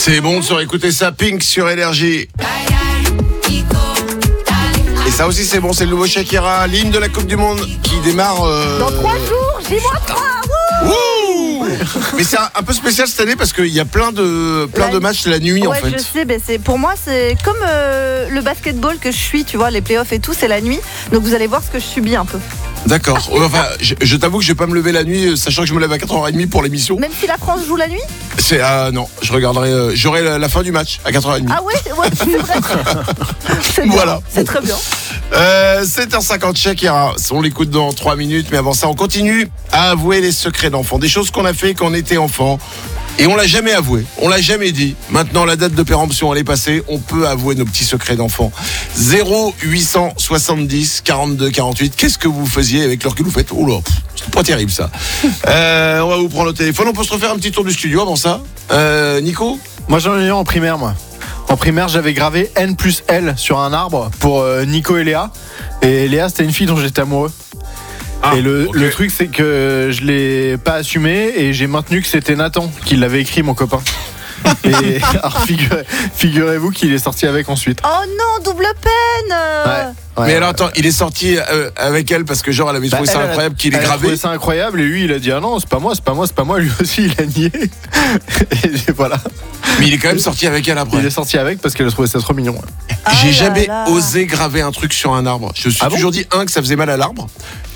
C'est bon de se réécouter ça, Pink sur Énergie. Et ça aussi c'est bon, c'est le nouveau Shakira, l'hymne de la Coupe du Monde qui démarre... Dans 3 jours, J-3. Wouh. Mais c'est un peu spécial cette année parce qu'il y a plein de matchs la nuit en fait. Je sais, mais pour moi c'est comme le basketball que je suis, tu vois, les playoffs et tout, c'est la nuit. Donc vous allez voir ce que je subis un peu. D'accord. Enfin, je t'avoue que je vais pas me lever la nuit, sachant que je me lève à 4h30 pour l'émission. Même si la France joue la nuit ? Non, je regarderai. J'aurai la fin du match à 4h30. Ah ouais, c'est vrai. C'est voilà. C'est très bien. 7h50 Shakira, on l'écoute dans 3 minutes, mais avant ça, on continue à avouer les secrets d'enfant, des choses qu'on a fait quand on était enfant. Et on l'a jamais avoué, on l'a jamais dit. Maintenant, la date de péremption, elle est passée. On peut avouer nos petits secrets d'enfant. 0870 42 48. Qu'est-ce que vous faisiez avec l'heure que vous faites ? Oula, c'est pas terrible ça. On va vous prendre au téléphone. On peut se refaire un petit tour du studio avant ça. Nico ? Moi, j'en ai eu en primaire, moi. En primaire, j'avais gravé N plus L sur un arbre pour Nico et Léa. Et Léa, c'était une fille dont j'étais amoureux. Et le truc, c'est que je l'ai pas assumé et j'ai maintenu que c'était Nathan qui l'avait écrit, mon copain. Et alors, figurez-vous qu'il est sorti avec ensuite. Oh non, double peine. Ouais, mais alors attends, il est sorti avec elle parce que genre elle avait trouvé ça incroyable qu'il ait gravé. Elle a trouvé ça incroyable et lui il a dit ah non c'est pas moi. Lui aussi il a nié. Et voilà. Mais il est quand même sorti avec elle après. Il est sorti avec parce qu'elle a trouvé ça trop mignon. J'ai jamais osé graver un truc sur un arbre. Je me suis toujours dit que ça faisait mal à l'arbre.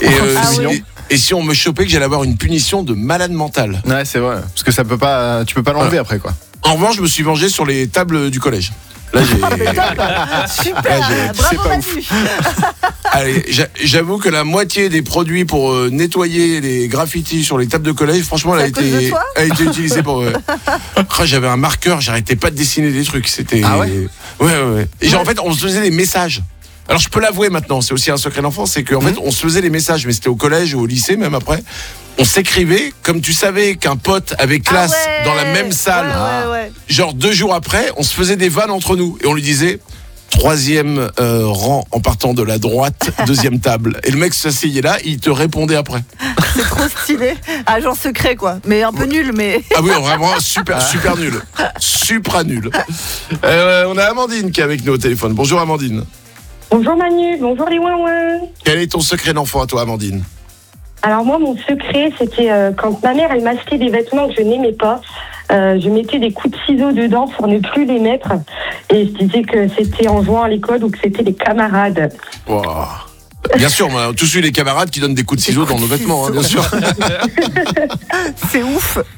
Et si on me chopait que j'allais avoir une punition de malade mental. Ouais c'est vrai. Parce que tu peux pas l'enlever après quoi. En revanche je me suis vengé sur les tables du collège. Là j'ai... Super, bravo Manu. Allez, j'avoue que la moitié des produits pour nettoyer les graffitis sur les tables de collège, franchement, elle a été utilisée pour... j'avais un marqueur, j'arrêtais pas de dessiner des trucs. C'était... Ah ouais. Ouais. Et genre, en fait, on se faisait des messages. Alors, je peux l'avouer maintenant, c'est aussi un secret d'enfant, c'est qu'en fait, on se faisait des messages, mais c'était au collège ou au lycée, même après. On s'écrivait, comme tu savais qu'un pote avait classe dans la même salle. Ouais. Genre 2 jours après, on se faisait des vannes entre nous. Et on lui disait... 3e rang en partant de la droite, 2e table. Et le mec s'asseyait là, il te répondait après. C'est trop stylé. Agent secret quoi. Mais un peu nul mais... Ah oui, vraiment super nul. Supra nul. On a Amandine qui est avec nous au téléphone. Bonjour Amandine. Bonjour Manu, bonjour les ouin-ouin. Quel est ton secret d'enfant à toi Amandine ? Alors moi mon secret c'était quand ma mère elle m'achetait des vêtements que je n'aimais pas. Je mettais des coups de ciseaux dedans pour ne plus les mettre et je disais que c'était en jouant à l'école ou que c'était les camarades. Wow. Bien sûr, on a tous eu les camarades qui donnent des coups de ciseaux dans nos vêtements, bien sûr. C'est ouf.